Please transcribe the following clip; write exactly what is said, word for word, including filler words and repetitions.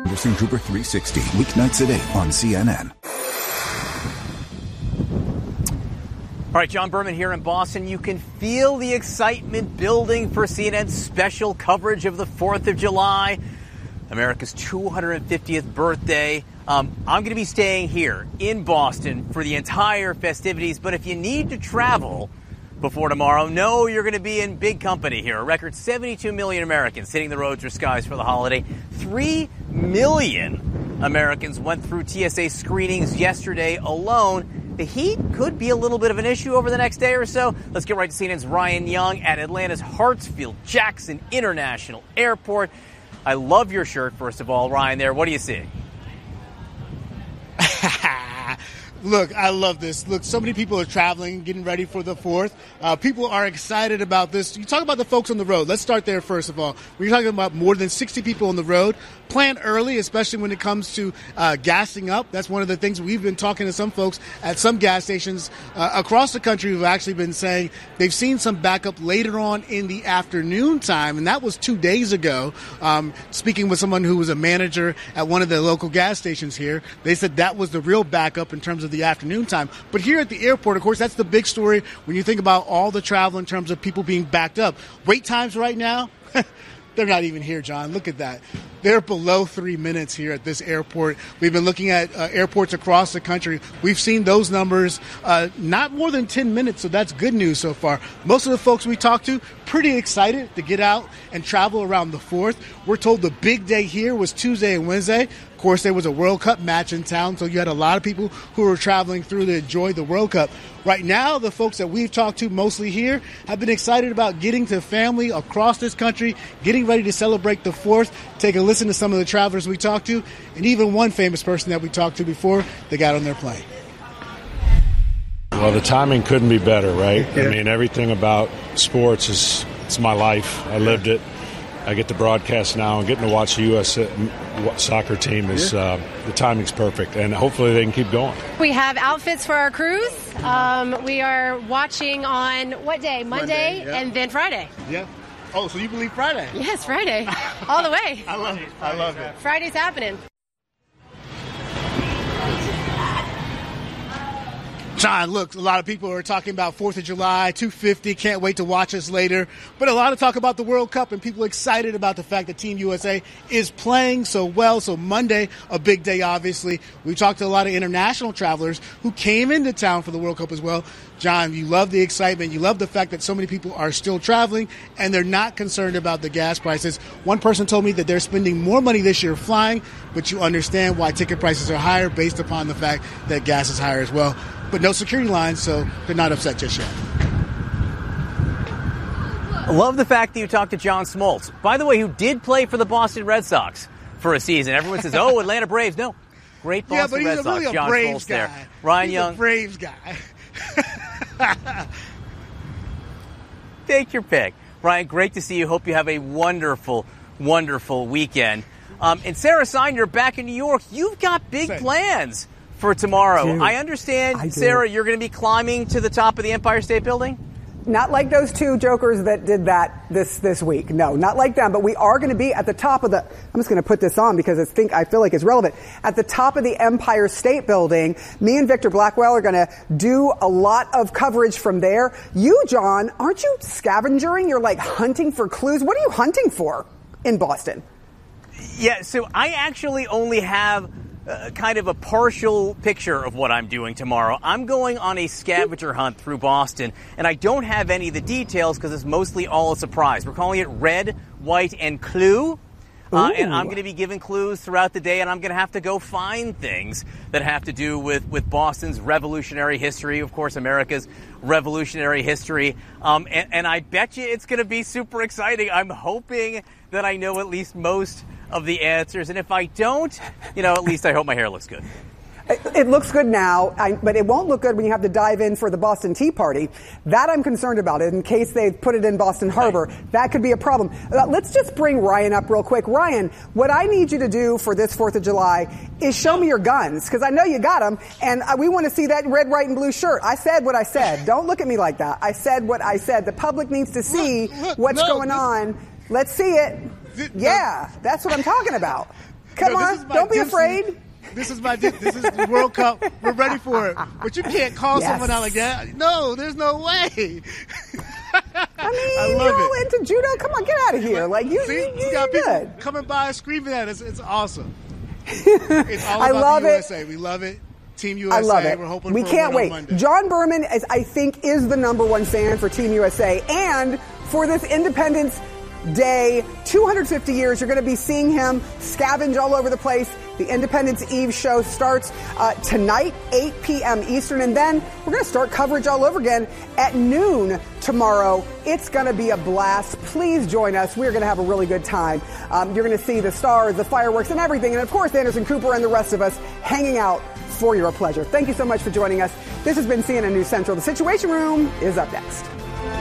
Anderson Cooper three sixty, weeknights at eight on C N N. All right, John Berman here in Boston. You can feel the excitement building for C N N's special coverage of the fourth of July, America's two hundred fiftieth birthday. Um, I'm going to be staying here in Boston for the entire festivities, but if you need to travel before tomorrow, know you're going to be in big company here. A record seventy-two million Americans hitting the roads or skies for the holiday. Three million Americans went through T S A screenings yesterday alone. The heat could be a little bit of an issue over the next day or so. Let's get right to C N N's Ryan Young at Atlanta's Hartsfield-Jackson International Airport. I love your shirt, first of all, Ryan, there. What do you see? Look, I love this. Look, so many people are traveling, getting ready for the fourth. Uh, people are excited about this. You talk about the folks on the road. Let's start there, first of all. We're talking about more than sixty people on the road. Plan early, especially when it comes to uh, gassing up. That's one of the things we've been talking to some folks at some gas stations uh, across the country who've actually been saying they've seen some backup later on in the afternoon time, and that was two days ago. Um, speaking with someone who was a manager at one of the local gas stations here, they said that was the real backup in terms of the afternoon time. But here at the airport, of course, that's the big story when you think about all the travel in terms of people being backed up. Wait times right now, they're not even here, John. Look at that. They're below three minutes here at this airport. We've been looking at uh, airports across the country. We've seen those numbers uh, not more than ten minutes, so that's good news so far. Most of the folks we talked to, pretty excited to get out and travel around the fourth. We're told the big day here was Tuesday and Wednesday. Of course, there was a World Cup match in town, so you had a lot of people who were traveling through to enjoy the World Cup. Right now, the folks that we've talked to mostly here have been excited about getting to family across this country, getting ready to celebrate the fourth. Take a listen to some of the travelers we talked to, and even one famous person that we talked to before they got on their plane. Well, the timing couldn't be better, right? Yeah. I mean, everything about sports is it's my life. I lived it. I get to broadcast now, and getting to watch the U S soccer team is yeah. uh, the timing's perfect, and hopefully they can keep going. We have outfits for our cruise. Um, we are watching on what day? Monday, Monday yeah. and then Friday. Yeah. Oh, so you believe Friday? Yes, Friday. All the way. I love it. I love it. Friday's happening. John, look, a lot of people are talking about fourth of July, two fifty, can't wait to watch us later. But a lot of talk about the World Cup, and people excited about the fact that Team U S A is playing so well. So Monday, a big day, obviously. We talked to a lot of international travelers who came into town for the World Cup as well. John, you love the excitement. You love the fact that so many people are still traveling, and they're not concerned about the gas prices. One person told me that they're spending more money this year flying, but you understand why ticket prices are higher based upon the fact that gas is higher as well. But no security lines, so they're not upset just yet. I love the fact that you talked to John Smoltz, by the way, who did play for the Boston Red Sox for a season. Everyone says, oh, Atlanta Braves. No, great Boston yeah, but he's Red a, Sox. really a John Braves Smoltz guy. there. Ryan he's Young. A Braves guy. Take your pick. Ryan, great to see you. Hope you have a wonderful, wonderful weekend. Um, and Sarah Stein, you're back in New York. You've got big Same. plans for tomorrow. Dude, I understand, I Sarah, you're going to be climbing to the top of the Empire State Building? Not like those two jokers that did that this this week. No, not like them. But we are going to be at the top of the, I'm just going to put this on because I think I feel like it's relevant. At the top of the Empire State Building, me and Victor Blackwell are going to do a lot of coverage from there. You, John, aren't you scavengering? You're like hunting for clues. What are you hunting for in Boston? Yeah, so I actually only have Uh, kind of a partial picture of what I'm doing tomorrow. I'm going on a scavenger hunt through Boston, and I don't have any of the details because it's mostly all a surprise. We're calling it Red, White, and Clue. Uh, and I'm going to be giving clues throughout the day, and I'm going to have to go find things that have to do with, with Boston's revolutionary history, of course, America's revolutionary history. Um, and, and I bet you it's going to be super exciting. I'm hoping that I know at least most of the answers. And if I don't, you know, at least I hope my hair looks good. It, it looks good now, I, but it won't look good when you have to dive in for the Boston Tea Party. That I'm concerned about. In case they put it in Boston Harbor, that could be a problem. Uh, let's just bring Ryan up real quick. Ryan, what I need you to do for this fourth of July is show me your guns, because I know you got them, and uh, we want to see that red, white, and blue shirt. I said what I said. Don't look at me like that. I said what I said. The public needs to see look, look, what's no, going this, on. Let's see it. This, yeah, that's what I'm talking about. Come no, on, don't be Dempsey. afraid. This is my this is the World Cup. We're ready for it. But you can't call Yes. someone out like that. No, there's no way. I mean, I love you're all it. into judo. Come on, get out of here. Like you, See, you, you you got you're people good. coming by screaming at us. It's awesome. It's all I about love the it. U S A. We love it. Team U S A. I love it. We're hoping we for can't a win wait. on Monday. John Berman, is, I think, is the number one fan for Team U S A. And for this Independence Day, two hundred fifty years, you're going to be seeing him scavenge all over the place. The Independence Eve show starts uh, tonight, eight p.m. Eastern, and then we're going to start coverage all over again at noon tomorrow. It's going to be a blast. Please join us. We're going to have a really good time. Um, you're going to see the stars, the fireworks, and everything. And, of course, Anderson Cooper and the rest of us hanging out for your pleasure. Thank you so much for joining us. This has been C N N News Central. The Situation Room is up next.